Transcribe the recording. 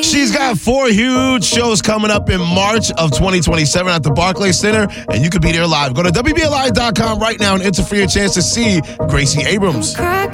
She's got 4 huge shows coming up in March of 2027 at the Barclays Center, and you could be there live. Go to WBLI.com right now and enter for your chance to see Gracie Abrams.